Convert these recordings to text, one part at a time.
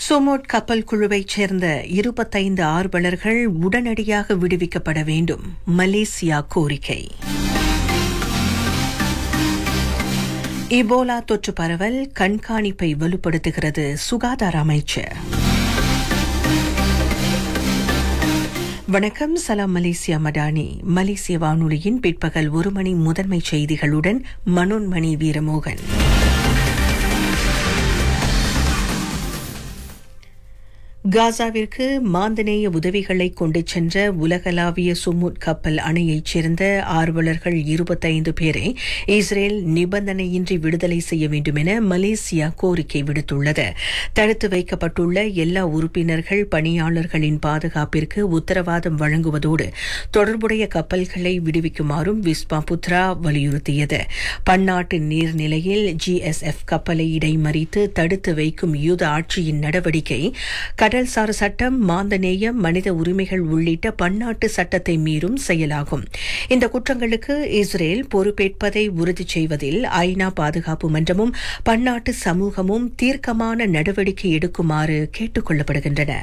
Sumud கப்பல் குழுவைச் சேர்ந்த 25 ஆர்வலர்கள் உடனடியாக விடுவிக்கப்பட வேண்டும். மலேசியா கோரிக்கை. இபோலா தொற்று பரவல் கண்காணிப்பை வலுப்படுத்துகிறது சுகாதார அமைச்சர். வணக்கம். சலாம் மலேசியா மடானி. மலேசிய வானொலியின் பிற்பகல் 1 மணி முதன்மை செய்திகளுடன் மனோன்மணி வீரமோகன். காசாவிற்கு மாந்தநேய உதவிகளை கொண்டு சென்ற உலகளாவிய சுமூட் கப்பல் அணையைச் சேர்ந்த ஆர்வலர்கள் 25 பேரை இஸ்ரேல் நிபந்தனையின்றி விடுதலை செய்ய வேண்டும் என மலேசியா கோரிக்கை விடுத்துள்ளது. தடுத்து வைக்கப்பட்டுள்ள எல்லா உறுப்பினர்கள் பணியாளர்களின் பாதுகாப்பிற்கு உத்தரவாதம் வழங்குவதோடு தொடர்புடைய கப்பல்களை விடுவிக்குமாறும் விஸ்வா புத்ரா வலியுறுத்தியது. பன்னாட்டு நீர்நிலையில் GSF கப்பலை இடைமறித்து தடுத்து வைக்கும் யூத ஆட்சியின் நடவடிக்கை கடல்சார் சட்டம், மாந்தநேயம், மனித உரிமைகள் உள்ளிட்ட பன்னாட்டு சட்டத்தை மீறும் செயலாகும். இந்த குற்றங்களுக்கு இஸ்ரேல் பொறுப்பேற்பதை உறுதி செய்வதில் ஐநா பாதுகாப்பு மன்றமும் பன்னாட்டு சமூகமும் தீர்க்கமான நடவடிக்கை எடுக்குமாறு கேட்டுக் கொள்ளப்படுகின்றன.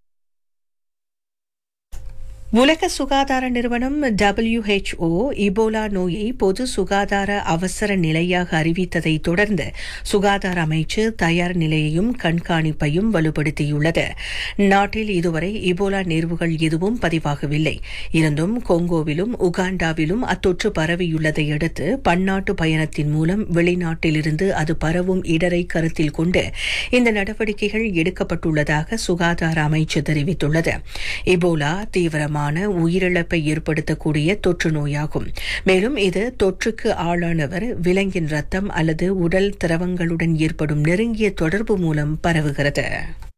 உலக சுகாதார நிறுவனம் WHO இபோலா நோயை பொது சுகாதார அவசர நிலையாக அறிவித்ததை தொடர்ந்து சுகாதார அமைச்சு தயார் நிலையையும் கண்காணிப்பையும் வலுப்படுத்தியுள்ளது. நாட்டில் இதுவரை இபோலா நேர்வுகள் எதுவும் பதிவாகவில்லை. இருந்தும் கொங்கோவிலும் உகாண்டாவிலும் அத்தொற்று பரவியுள்ளதை அடுத்து பன்னாட்டு பயணத்தின் மூலம் வெளிநாட்டிலிருந்து அது பரவும் இடரை கருத்தில் கொண்டு இந்த நடவடிக்கைகள் எடுக்கப்பட்டுள்ளதாக சுகாதார அமைச்சு தெரிவித்துள்ளது. இபோலா தீவிரமான உயிரிழப்பை ஏற்படுத்தக்கூடிய தொற்று நோயாகும். மேலும் இது தொற்றுக்கு ஆளானவர் விலங்கின் ரத்தம் அல்லது உடல் திரவங்களுடன் ஏற்படும் நெருங்கிய தொடர்பு மூலம் பரவுகிறது.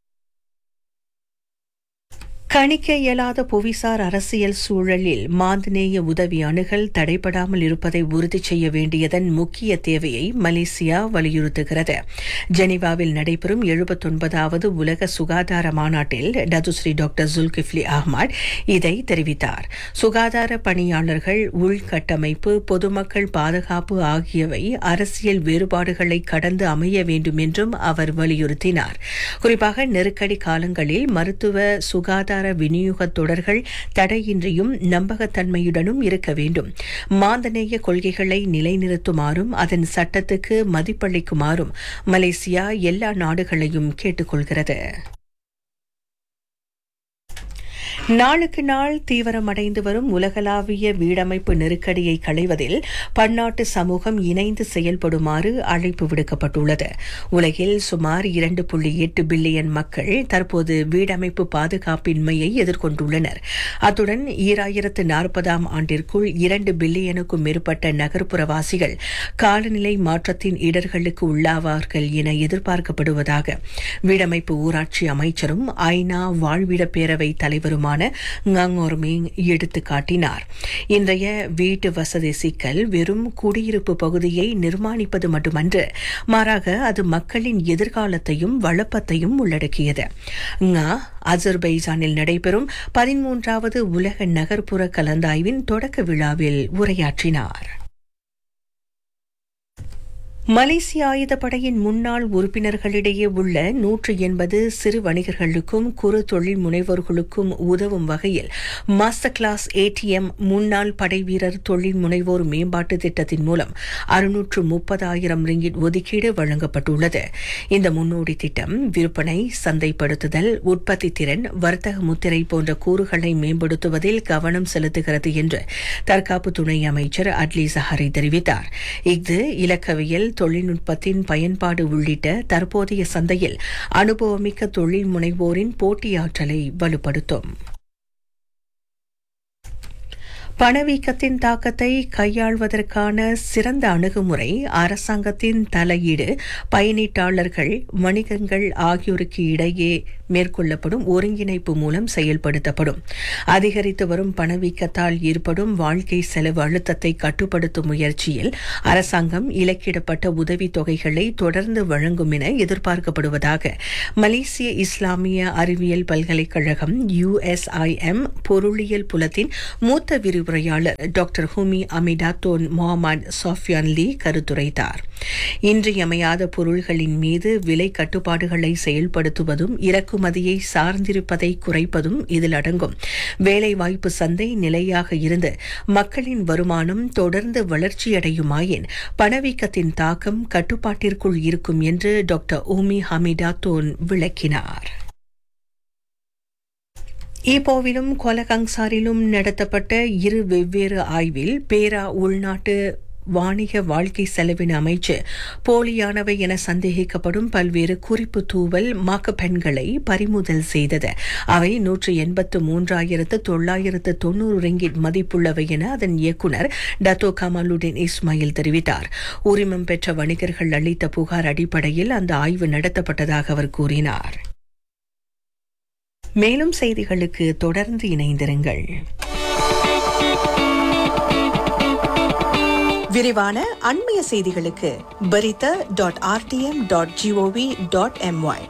கணிக்க இயலாத புவிசார் அரசியல் சூழலில் மாந்தநேய உதவி அணுகல் தடைபடாமல் இருப்பதை உறுதி செய்ய வேண்டியதன் முக்கிய தேவையை மலேசியா வலியுறுத்துகிறது. ஜெனீவாவில் நடைபெறும் 79வது உலக சுகாதார மாநாட்டில் டத்துஸ்ரீ டாக்டர் ஜுல்கிஃப்லி அஹ்மத் இதை தெரிவித்தார். சுகாதார பணியாளர்கள், உள்கட்டமைப்பு, பொதுமக்கள் பாதுகாப்பு ஆகியவை அரசியல் வேறுபாடுகளை கடந்து அமைய வேண்டும் என்றும் அவர் வலியுறுத்தினார். குறிப்பாக நெருக்கடி காலங்களில் மருத்துவ சுகாதார விநியோக தொடர்கள் தடையின்றியும் நம்பகத்தன்மையுடனும் இருக்க வேண்டும். மாந்தநேய கொள்கைகளை நிலைநிறுத்துமாறும் அதன் சட்டத்துக்கு மதிப்பளிக்குமாறும் மலேசியா எல்லா நாடுகளையும் கேட்டுக்கொள்கிறது. நாளுக்கு நாள் தீவிரமடைந்து வரும் உலகளாவிய வீடமைப்பு நெருக்கடியை களைவதில் பன்னாட்டு சமூகம் இணைந்து செயல்படுமாறு அழைப்பு விடுக்கப்பட்டுள்ளது. உலகில் சுமார் 2.8 பில்லியன் மக்கள் தற்போது வீடமைப்பு பாதுகாப்பின்மையை எதிர்கொண்டுள்ளனர். அத்துடன் 2040ஆம் ஆண்டிற்குள் 2 பில்லியனுக்கும் மேற்பட்ட நகர்ப்புறவாசிகள் காலநிலை மாற்றத்தின் இடர்களுக்கு உள்ளாவார்கள் என எதிர்பார்க்கப்படுவதாக வீடமைப்பு ஊராட்சி அமைச்சரும் ஐநா வாழ்விட பேரவை தலைவருமான ngangorming எடுத்து காட்டினார். இன்றைய வீட்டு வசதி சிக்கல் வெறும் குடியிருப்பு பகுதியை நிர்மாணிப்பது மட்டுமன்று, மாறாக அது மக்களின் எதிர்காலத்தையும் வளப்பத்தையும் உள்ளடக்கியது. அஜர்பைஜானில் நடைபெறும் 13வது உலக நகர்ப்புற கலந்தாய்வின் தொடக்க விழாவில் உரையாற்றினார். மலேசிய ஆயுதப்படையின் முன்னாள் உறுப்பினர்களிடையே உள்ள 180 சிறு வணிகர்களுக்கும் குறு தொழில் முனைவோர்களுக்கும் உதவும் வகையில் மாஸ்டர் கிளாஸ் ATM முன்னாள் படைவீரர் தொழில் முனைவோர் மேம்பாட்டு திட்டத்தின் மூலம் 630,000 ரிங்கிட் ஒதுக்கீடு வழங்கப்பட்டுள்ளது. இந்த முன்னோடி திட்டம் விற்பனை, சந்தைப்படுத்துதல், உற்பத்தி திறன், வர்த்தக முத்திரை போன்ற கூறுகளை மேம்படுத்துவதில் கவனம் செலுத்துகிறது என்று தற்காப்பு துணை அமைச்சர் அட்லி சஹாரி தெரிவித்தார். இது இலக்கவியல், தொழில்நுட்பத்தின் பயன்பாடு உள்ளிட்ட தற்போதைய சந்தையில் அனுபவமிக்க தொழில் முனைவோரின் போட்டியாற்றலை வலுப்படுத்தும். பணவீக்கத்தின் தாக்கத்தை கையாள்வதற்கான சிறந்த அணுகுமுறை அரசாங்கத்தின் தலையீடு, பயனீட்டாளர்கள், வணிகங்கள் ஆகியோருக்கு இடையே மேற்கொள்ளப்படும் ஒருங்கிணைப்பு மூலம் செயல்படுத்தப்படும். அதிகரித்து வரும் பணவீக்கத்தால் ஏற்படும் வாழ்க்கை செலவு அழுத்தத்தை கட்டுப்படுத்தும் முயற்சியில் அரசாங்கம் இலக்கிடப்பட்ட உதவித் தொகைகளை தொடர்ந்து வழங்கும் என எதிர்பார்க்கப்படுவதாக மலேசிய இஸ்லாமிய அறிவியல் பல்கலைக்கழகம் USIM பொருளியல் புலத்தின் மூத்த விரிவுரை விரிவுரையாளர் டாக்டர் ஹுமி அமிடாத்தோன் முகமது சோஃபியான் லீ கருத்துரைத்தார். இன்றியமையாத பொருள்களின் மீது விலை கட்டுப்பாடுகளை செயல்படுத்துவதும் இறக்குமதியை சார்ந்திருப்பதை குறைப்பதும் இதில் அடங்கும். வேலைவாய்ப்பு சந்தை நிலையாக இருந்து மக்களின் வருமானம் தொடர்ந்து வளர்ச்சியடையுமாயின் பணவீக்கத்தின் தாக்கம் கட்டுப்பாட்டிற்குள் இருக்கும் என்று டாக்டர் ஹுமி ஹமிடாத்தோன் விளக்கினார். ஈப்போவிலும் கொலகங்சாரிலும் நடத்தப்பட்ட 2 வெவ்வேறு ஆய்வில் பேரா உள்நாட்டு வாணிக வாழ்க்கை செலவின அமைச்சு போலியானவை என சந்தேகிக்கப்படும் பல்வேறு குறிப்பு தூவல் மாக்கப்பெண்களை பறிமுதல் செய்தது. அவை 183,990 ரிங்கிட் மதிப்புள்ளவை என அதன் இயக்குநர் டத்தோ கமாலுடின் இஸ்மாயில் தெரிவித்தார். உரிமம் பெற்ற வணிகர்கள் அளித்த புகார் அடிப்படையில் அந்த ஆய்வு நடத்தப்பட்டதாக அவர் கூறினார். மேலும் செய்திகளுக்கு தொடர்ந்து இணைந்திருங்கள். விரிவான அண்மைய செய்திகளுக்கு berita.rtm.gov.my.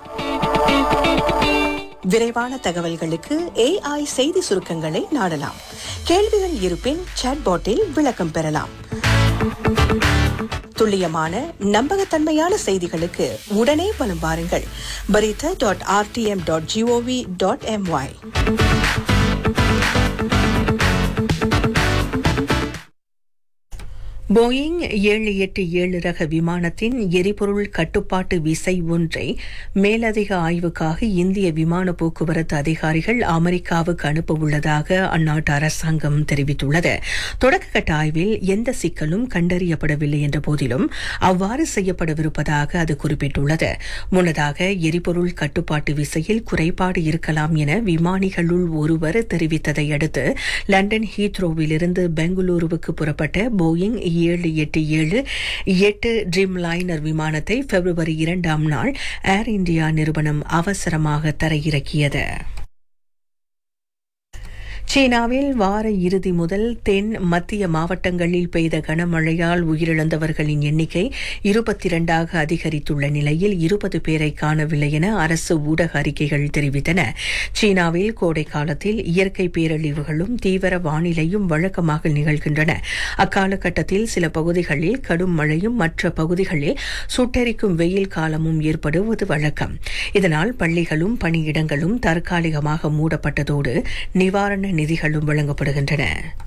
விரைவான தகவல்களுக்கு AI செய்தி சுருக்கங்களை நாடலாம். கேள்விகள் இருப்பின் சாட்பாட்டில் விளக்கம் பெறலாம். துல்லியமான நம்பகத்தன்மையான செய்திகளுக்கு உடனே வலம் வாருங்கள். berita.rtm.gov.my. போயிங் 787 ரக விமானத்தின் எரிபொருள் கட்டுப்பாட்டு விசை ஒன்றை மேலதிக ஆய்வுக்காக இந்திய விமான போக்குவரத்து அதிகாரிகள் அமெரிக்காவுக்கு அனுப்ப உள்ளதாக அந்நாட்டு அரசாங்கம் தெரிவித்துள்ளது. தொடக்கக்கட்ட ஆய்வில் எந்த சிக்கலும் கண்டறியப்படவில்லை என்ற போதிலும் அவ்வாறு செய்யப்படவிருப்பதாக அது குறிப்பிட்டுள்ளது. முன்னதாக எரிபொருள் கட்டுப்பாட்டு விசையில் குறைபாடு இருக்கலாம் என விமானிகளுள் ஒருவர் தெரிவித்ததை அடுத்து லண்டன் ஹீத்ரோவிலிருந்து பெங்களூருவுக்கு புறப்பட்ட போயிங் 787-8 ட்ரீம் லைனர் விமானத்தை பிப்ரவரி 2ஆம் நாள் ஏர் இந்தியா நிறுவனம் அவசரமாக தரையிறக்கியது. சீனாவில் வார இறுதி முதல் தென் மத்திய மாவட்டங்களில் பெய்த கனமழையால் உயிரிழந்தவர்களின் எண்ணிக்கை 22ஆக அதிகரித்துள்ள நிலையில் 20 பேரை காணவில்லை என அரசு ஊடக அறிக்கைகள் தெரிவித்தன. சீனாவில் கோடை காலத்தில் இயற்கை பேரழிவுகளும் தீவிர வானிலையும் வழக்கமாக நிகழ்கின்றன. அக்காலகட்டத்தில் சில பகுதிகளில் கடும் மழையும் மற்ற பகுதிகளில் சுட்டெரிக்கும் வெயில் காலமும் ஏற்படுவது வழக்கம். இதனால் பள்ளிகளும் பணியிடங்களும் தற்காலிகமாக மூடப்பட்டதோடு நிவாரண நிதிகளும் வழங்கப்படுகின்றன.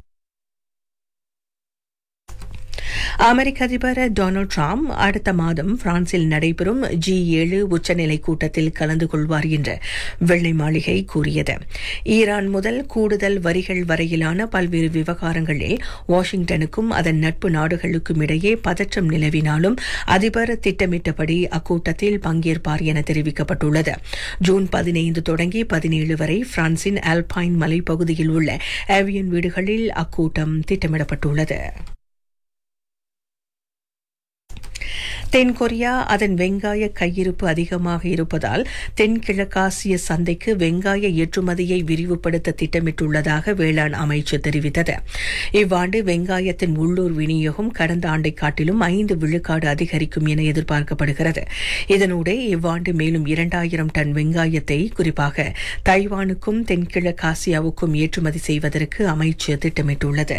அமெரிக்க அதிபர் டொனால்டு டிரம்ப் அடுத்த மாதம் பிரான்சில் நடைபெறும் G7 உச்சநிலை கூட்டத்தில் கலந்து கொள்வார் என்று வெள்ளை மாளிகை கூறியது. ஈரான் முதல் கூடுதல் வரிகள் வரையிலான பல்வேறு விவகாரங்களில் வாஷிங்டனுக்கும் அதன் நட்பு நாடுகளுக்கும் இடையே பதற்றம் நிலவினாலும் அதிபர் திட்டமிட்டபடி அக்கூட்டத்தில் பங்கேற்பார் என தெரிவிக்கப்பட்டுள்ளது. ஜூன் 15 தொடங்கி 17 வரை பிரான்சின் ஆல்பைன் மலைப்பகுதியில் உள்ள ஏவியன் வீடுகளில் அக்கூட்டம் திட்டமிடப்பட்டுள்ளது. தென்கொரியா அதன் வெங்காய கையிருப்பு அதிகமாக இருப்பதால் தென்கிழக்காசிய சந்தைக்கு வெங்காய ஏற்றுமதியை விரிவுபடுத்த திட்டமிட்டுள்ளதாக வேளாண் அமைச்சு தெரிவித்தது. இவ்வாண்டு வெங்காயத்தின் உள்ளூர் விநியோகம் கடந்த ஆண்டை காட்டிலும் 5 விழுக்காடு அதிகரிக்கும் என எதிர்பார்க்கப்படுகிறது. இதனூடே இவ்வாண்டு மேலும் 2000 டன் வெங்காயத்தை குறிப்பாக தைவானுக்கும் தென்கிழக்காசியாவுக்கும் ஏற்றுமதி செய்வதற்கு அமைச்சு திட்டமிட்டுள்ளது.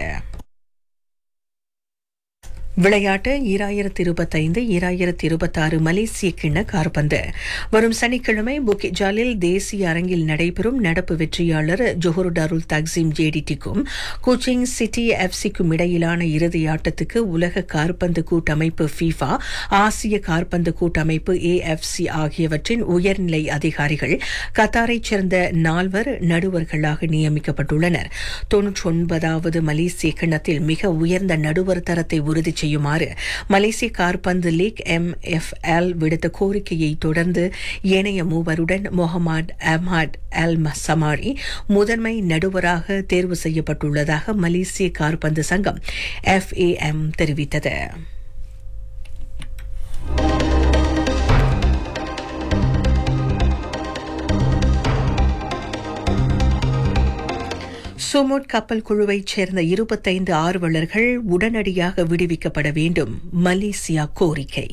விளையாட்டு 2025-2026 மலேசிய கிண்ண காற்பந்து வரும் சனிக்கிழமை புக்கிட் ஜாலில் தேசிய அரங்கில் நடைபெறும் நடப்பு வெற்றியாளர் ஜோஹர் டாருல் தக்ஸீம் JDTக்கும் கோச்சிங் சிட்டி FCக்கும் இடையிலான இறுதி ஆட்டத்துக்கு உலக காற்பந்து கூட்டமைப்பு FIFA, ஆசிய காற்பந்து கூட்டமைப்பு AFC ஆகியவற்றின் உயர்நிலை அதிகாரிகள் கத்தாரைச் சேர்ந்த 4 நடுவர்களாக நியமிக்கப்பட்டுள்ளனர். 99வது மலேசிய கிண்ணத்தில் மிக உயர்ந்த நடுவர் தரத்தை உறுதி செய்யுமாறு மலேசிய காற்பந்து லீக் MFL விடுத்த கோரிக்கையை தொடர்ந்து ஏனைய மூவருடன் முகமது அஹ்மத் அல் சமாரி முதன்மை நடுவராக தேர்வு செய்யப்பட்டுள்ளதாக மலேசிய காற்பந்து சங்கம் FAM தெரிவித்தது. சுமுட் கப்பல் குழுவைச் சேர்ந்த 25 ஆர்வலர்கள் உடனடியாக விடுவிக்கப்பட வேண்டும், மலேசியா கோரிக்கை.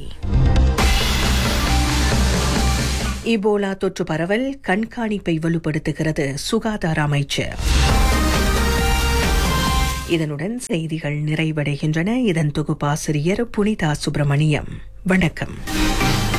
இபோலா தொற்று பரவல் கண்காணிப்பை வலுப்படுத்துகிறது சுகாதார அமைச்சு. இதனுடன் செய்திகள் நிறைவடைகின்றன. இதன் தொகுப்பாசிரியர் புனிதா சுப்பிரமணியம். வணக்கம்.